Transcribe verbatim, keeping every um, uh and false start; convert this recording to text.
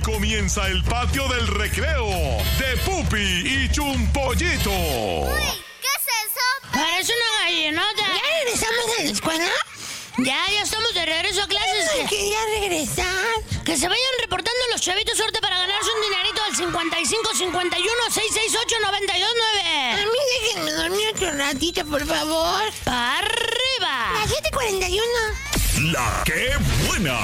Comienza el patio del recreo de Pupi y Chumpollito. Uy, ¿qué es eso? Parece una gallinota. ¿Ya regresamos a la escuela? Ya, ya estamos de regreso a clases. Ay, Que, quería regresar. que se vayan reportando los chavitos suerte para ganarse un dinerito al cincuenta y cinco, cincuenta y uno, seiscientos sesenta y ocho, noventa y dos, A nueve. mí déjenme dormir otro ratito, por favor. ¡Para arriba! Las siete cuarenta y uno. La que buena.